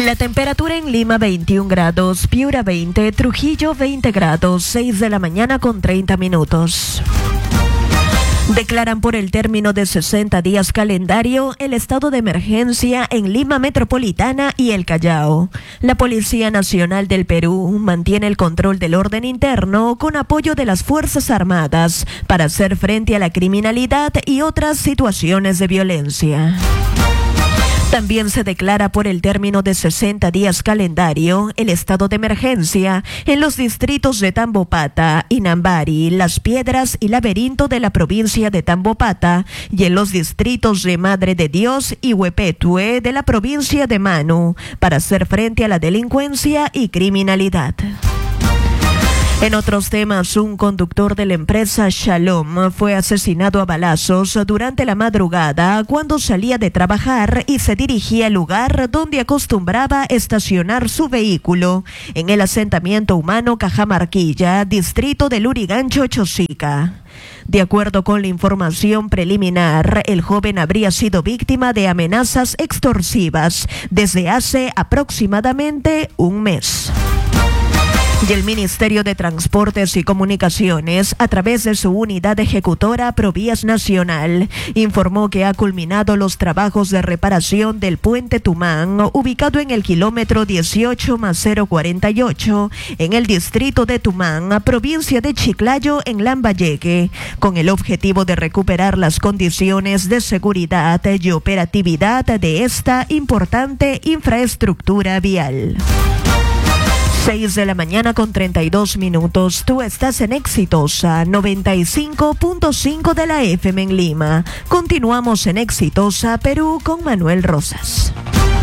La temperatura en Lima 21 grados, Piura 20, Trujillo 20 grados, 6 de la mañana con 30 minutos. Declaran por el término de 60 días calendario el estado de emergencia en Lima Metropolitana y el Callao. La Policía Nacional del Perú mantiene el control del orden interno con apoyo de las Fuerzas Armadas para hacer frente a la criminalidad y otras situaciones de violencia. También se declara por el término de 60 días calendario el estado de emergencia en los distritos de Tambopata, Inambari, Las Piedras y Laberinto de la provincia de Tambopata y en los distritos de Madre de Dios y Huepetue de la provincia de Manu para hacer frente a la delincuencia y criminalidad. En otros temas, un conductor de la empresa Shalom fue asesinado a balazos durante la madrugada cuando salía de trabajar y se dirigía al lugar donde acostumbraba estacionar su vehículo, en el asentamiento humano Cajamarquilla, distrito de Lurigancho, Chosica. De acuerdo con la información preliminar, el joven habría sido víctima de amenazas extorsivas desde hace aproximadamente un mes. Y el Ministerio de Transportes y Comunicaciones, a través de su unidad ejecutora Provías Nacional, informó que ha culminado los trabajos de reparación del puente Tumán, ubicado en el kilómetro 18+048, en el distrito de Tumán, provincia de Chiclayo, en Lambayeque, con el objetivo de recuperar las condiciones de seguridad y operatividad de esta importante infraestructura vial. 6 de la mañana con 32 minutos. Tú estás en Exitosa 95.5 de la FM en Lima. Continuamos en Exitosa Perú con Manuel Rosas.